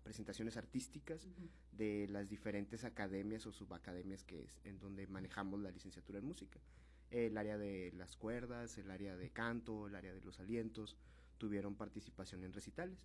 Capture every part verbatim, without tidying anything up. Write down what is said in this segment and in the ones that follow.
presentaciones artísticas uh-huh. de las diferentes academias o subacademias que es en donde manejamos la licenciatura en música. El área de las cuerdas, el área de canto, el área de los alientos, tuvieron participación en recitales.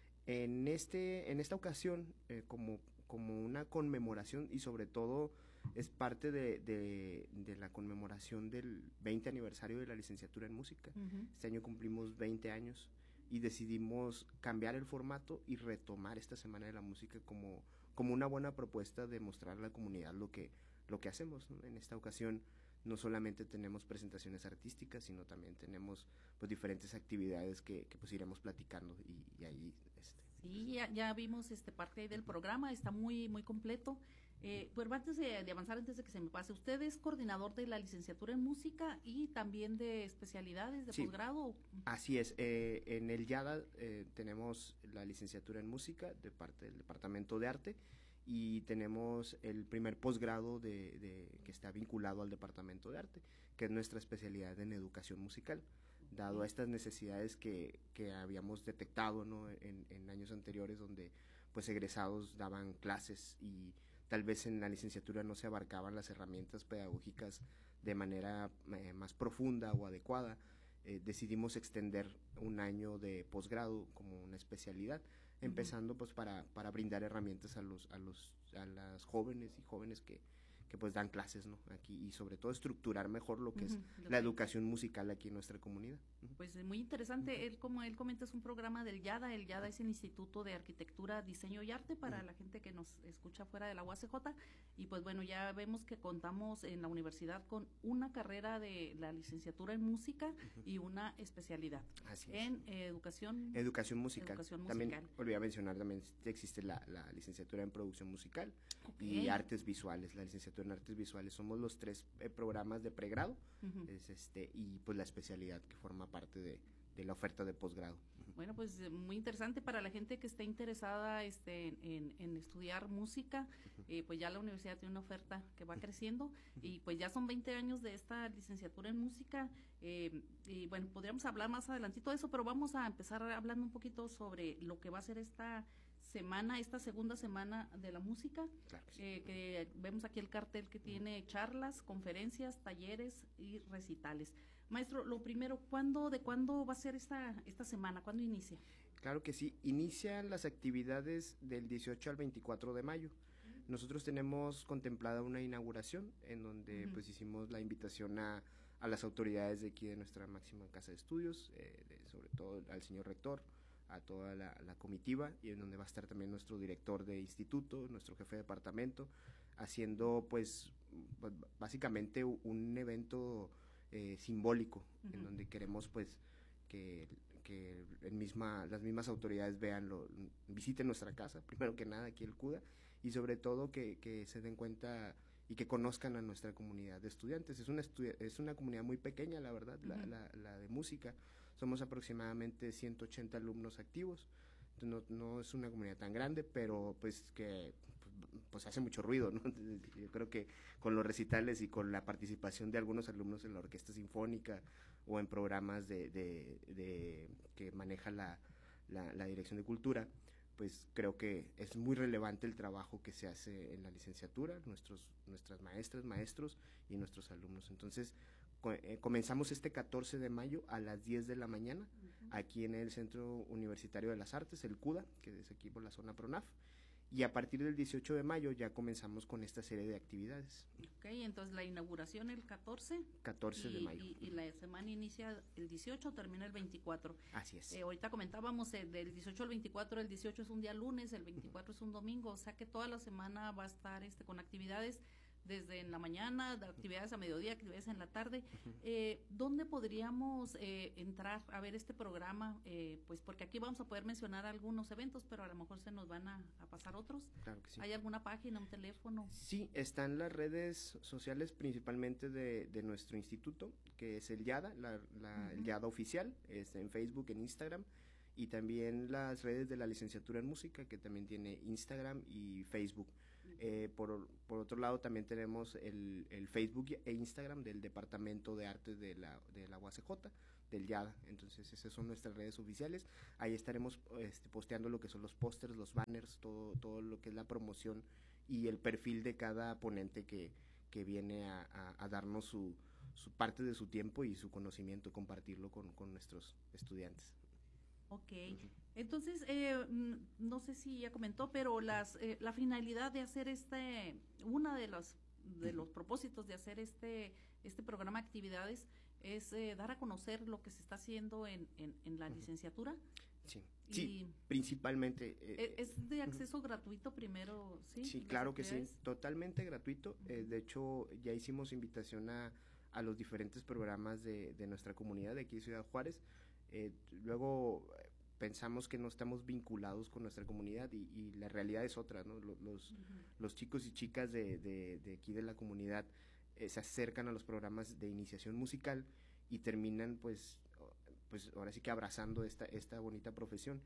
En este, en esta ocasión, eh, como, como una conmemoración y sobre todo es parte de, de, de la conmemoración del veinte aniversario de la licenciatura en música. Uh-huh. Este año cumplimos veinte años y decidimos cambiar el formato y retomar esta Semana de la Música como, como una buena propuesta de mostrar a la comunidad lo que, lo que hacemos, ¿no? En esta ocasión no solamente tenemos presentaciones artísticas, sino también tenemos pues diferentes actividades que, que pues iremos platicando y, y ahí este sí ya, ya vimos este parte ahí del programa, está muy muy completo. Eh, pues antes de, de avanzar, antes de que se me pase, usted es coordinador de la licenciatura en música y también de especialidades de sí, posgrado. Así es, eh, en el YADA eh, tenemos la licenciatura en música de parte del departamento de arte y tenemos el primer posgrado de, de que está vinculado al departamento de arte, que es nuestra especialidad en educación musical, dado a estas necesidades que, que habíamos detectado, ¿no? en, en años anteriores donde pues egresados daban clases y tal vez en la licenciatura no se abarcaban las herramientas pedagógicas de manera eh, más profunda o adecuada. Eh, decidimos extender un año de posgrado como una especialidad, empezando uh-huh. pues para, para brindar herramientas a los, a los, a las jóvenes y jóvenes que, que pues dan clases, ¿no? Aquí, y sobre todo estructurar mejor lo que uh-huh. es la educación musical aquí en nuestra comunidad. Uh-huh. Pues muy interesante, uh-huh. él como él comenta es un programa del YADA, el YADA es el Instituto de Arquitectura, Diseño y Arte para uh-huh. la gente que nos escucha fuera de la U A C J, y pues bueno, ya vemos que contamos en la universidad con una carrera de la licenciatura en música uh-huh. y una especialidad. Así es. En eh, educación educación musical. Educación musical. También olvidé mencionar, también existe la, la licenciatura en producción musical okay. y artes visuales, la licenciatura en artes visuales, somos los tres eh, programas de pregrado uh-huh. es este y pues la especialidad que forma parte de, de la oferta de posgrado. Bueno, pues muy interesante para la gente que esté interesada este en, en estudiar música, uh-huh. eh, pues ya la universidad tiene una oferta que va creciendo uh-huh. y pues ya son veinte años de esta licenciatura en música eh, y bueno, podríamos hablar más adelantito de eso, pero vamos a empezar hablando un poquito sobre lo que va a ser esta semana, esta segunda semana de la música, claro que, sí. eh, que vemos aquí el cartel que tiene charlas, conferencias, talleres y recitales. Maestro, lo primero, ¿cuándo, de cuándo va a ser esta, esta semana? ¿Cuándo inicia? Claro que sí, inician las actividades del dieciocho al veinticuatro de mayo. Nosotros tenemos contemplada una inauguración en donde uh-huh. pues hicimos la invitación a, a las autoridades de aquí de nuestra máxima casa de estudios, eh, de, sobre todo al señor rector, a toda la, la comitiva, y en donde va a estar también nuestro director de instituto, nuestro jefe de departamento, haciendo pues básicamente un evento eh, simbólico, uh-huh. en donde queremos pues que, que el misma, las mismas autoridades vean, lo, visiten nuestra casa, primero que nada aquí el CUDA, y sobre todo que, que se den cuenta y que conozcan a nuestra comunidad de estudiantes. Es una, estu- es una comunidad muy pequeña, la verdad, uh-huh. la, la, la de música. Somos aproximadamente ciento ochenta alumnos activos. No, no es una comunidad tan grande, pero pues que pues hace mucho ruido, ¿no? Yo creo que con los recitales y con la participación de algunos alumnos en la orquesta sinfónica o en programas de, de, de que maneja la, la, la Dirección de Cultura, pues creo que es muy relevante el trabajo que se hace en la licenciatura, nuestros, nuestras maestras, maestros y nuestros alumnos. Entonces, co- eh, comenzamos este catorce de mayo a las diez de la mañana, uh-huh. aquí en el Centro Universitario de las Artes, el CUDA, que es aquí por la zona PRONAF, y a partir del dieciocho de mayo ya comenzamos con esta serie de actividades. Ok, entonces la inauguración el catorce. catorce de mayo. Y, y la semana inicia el dieciocho, termina el veinticuatro. Así es. Eh, ahorita comentábamos eh, del dieciocho al veinticuatro, el dieciocho es un día lunes, el veinticuatro uh-huh. es un domingo, o sea que toda la semana va a estar este con actividades desde en la mañana, de actividades a mediodía, actividades en la tarde. Uh-huh. Eh, ¿Dónde podríamos eh, entrar a ver este programa? Eh, pues porque aquí vamos a poder mencionar algunos eventos, pero a lo mejor se nos van a, a pasar otros. Claro que sí. ¿Hay alguna página, un teléfono? Sí, están las redes sociales principalmente de, de nuestro instituto, que es el YADA, la, la, uh-huh. el YADA oficial, es en Facebook, en Instagram, y también las redes de la licenciatura en música, que también tiene Instagram y Facebook. Eh, por, por otro lado, también tenemos el, el Facebook e Instagram del Departamento de Artes de la, de la U A C J, del YADA. Entonces esas son nuestras redes oficiales. Ahí estaremos este, posteando lo que son los pósters, los banners, todo, todo lo que es la promoción y el perfil de cada ponente que, que viene a, a, a darnos su, su parte de su tiempo y su conocimiento, compartirlo con, con nuestros estudiantes. Ok, uh-huh. Entonces, eh, no sé si ya comentó, pero las eh, la finalidad de hacer este, una de los, de uh-huh. los propósitos de hacer este, este programa de actividades es eh, dar a conocer lo que se está haciendo en, en, en la uh-huh. licenciatura. Sí, sí, principalmente. Eh, ¿Es de acceso uh-huh. gratuito primero? Sí, sí, claro que sí, totalmente gratuito. Uh-huh. Eh, de hecho, ya hicimos invitación a, a los diferentes programas de, de nuestra comunidad de aquí de Ciudad Juárez. Eh, luego eh, pensamos que no estamos vinculados con nuestra comunidad y, y la realidad es otra, ¿no? Los, los, uh-huh. los chicos y chicas de, de, de aquí de la comunidad eh, se acercan a los programas de iniciación musical y terminan pues, pues ahora sí que abrazando esta, esta bonita profesión,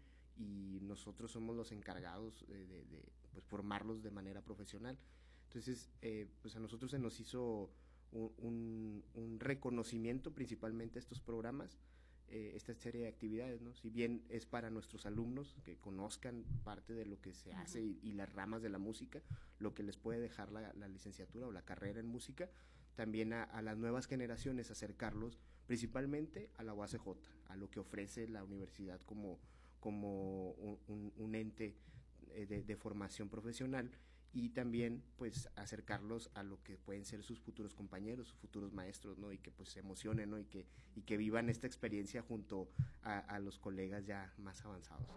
y nosotros somos los encargados de, de, de pues, formarlos de manera profesional. Entonces eh, pues a nosotros se nos hizo un, un, un reconocimiento principalmente a estos programas, Eh, esta serie de actividades, ¿no? Si bien es para nuestros alumnos que conozcan parte de lo que se uh-huh. hace y, y las ramas de la música, lo que les puede dejar la, la licenciatura o la carrera en música, también a, a las nuevas generaciones acercarlos principalmente a la U A C J, a lo que ofrece la universidad como, como un, un, un ente de, de formación profesional, y también pues acercarlos a lo que pueden ser sus futuros compañeros, sus futuros maestros, ¿no? Y que pues se emocionen, ¿no? Y que, y que vivan esta experiencia junto a, a los colegas ya más avanzados.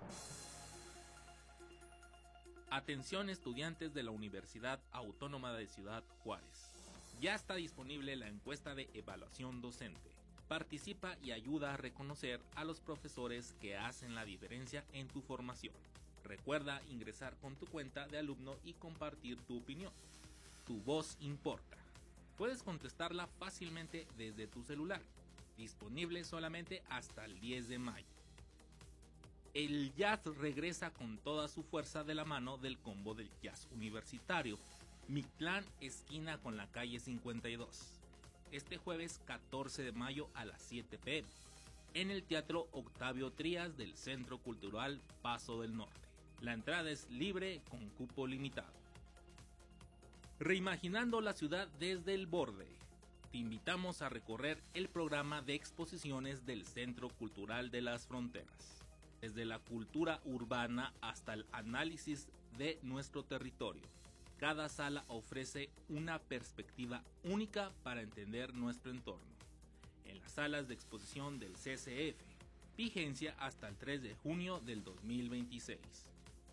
Atención estudiantes de la Universidad Autónoma de Ciudad Juárez. Ya está disponible la encuesta de evaluación docente. Participa y ayuda a reconocer a los profesores que hacen la diferencia en tu formación. Recuerda ingresar con tu cuenta de alumno y compartir tu opinión. Tu voz importa. Puedes contestarla fácilmente desde tu celular. Disponible solamente hasta el diez de mayo. El jazz regresa con toda su fuerza de la mano del combo del jazz universitario. Mictlán, esquina con la calle cincuenta y dos. Este jueves catorce de mayo a las siete pe eme. En el Teatro Octavio Trías del Centro Cultural Paso del Norte. La entrada es libre con cupo limitado. Reimaginando la ciudad desde el borde. Te invitamos a recorrer el programa de exposiciones del Centro Cultural de las Fronteras. Desde la cultura urbana hasta el análisis de nuestro territorio. Cada sala ofrece una perspectiva única para entender nuestro entorno. En las salas de exposición del ce ce efe. Vigencia hasta el tres de junio del dos mil veintiséis.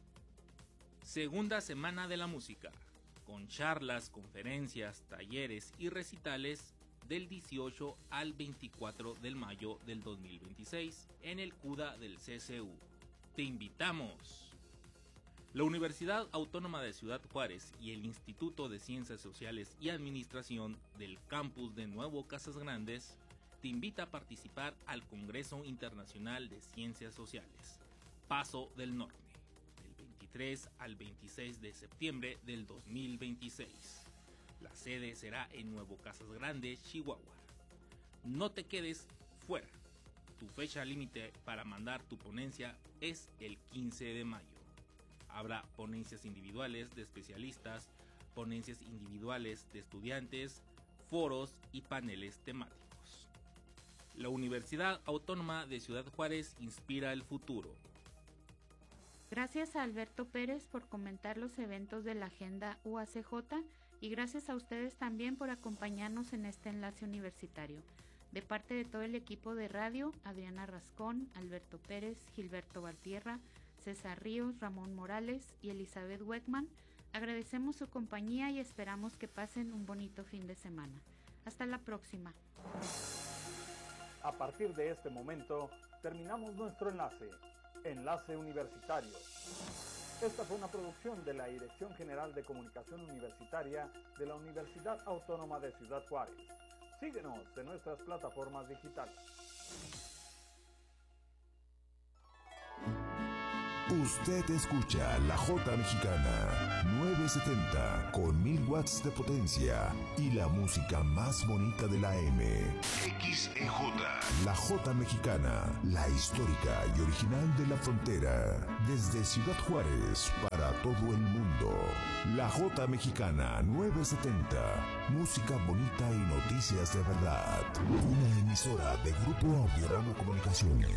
Segunda Semana de la Música, con charlas, conferencias, talleres y recitales del dieciocho al veinticuatro de mayo del dos mil veintiséis en el CUDA del ce ce u. Te invitamos. La Universidad Autónoma de Ciudad Juárez y el Instituto de Ciencias Sociales y Administración del campus de Nuevo Casas Grandes te invita a participar al Congreso Internacional de Ciencias Sociales, Paso del Norte, del veintitrés al veintiséis de septiembre del dos mil veintiséis. La sede será en Nuevo Casas Grandes, Chihuahua. No te quedes fuera. Tu fecha límite para mandar tu ponencia es el quince de mayo. Habrá ponencias individuales de especialistas, ponencias individuales de estudiantes, foros y paneles temáticos. La Universidad Autónoma de Ciudad Juárez inspira el futuro. Gracias a Alberto Pérez por comentar los eventos de la agenda U A C J y gracias a ustedes también por acompañarnos en este enlace universitario. De parte de todo el equipo de radio, Adriana Rascón, Alberto Pérez, Gilberto Valtierra, César Ríos, Ramón Morales y Elizabeth Weckman, agradecemos su compañía y esperamos que pasen un bonito fin de semana. Hasta la próxima. A partir de este momento, terminamos nuestro enlace, Enlace Universitario. Esta fue una producción de la Dirección General de Comunicación Universitaria de la Universidad Autónoma de Ciudad Juárez. Síguenos en nuestras plataformas digitales. Usted escucha la Jota Mexicana novecientos setenta con mil watts de potencia y la música más bonita de la M. X E J. La Jota Mexicana, la histórica y original de la frontera. Desde Ciudad Juárez para todo el mundo. La Jota Mexicana novecientos setenta. Música bonita y noticias de verdad. Una emisora de Grupo Audio Radio Comunicaciones.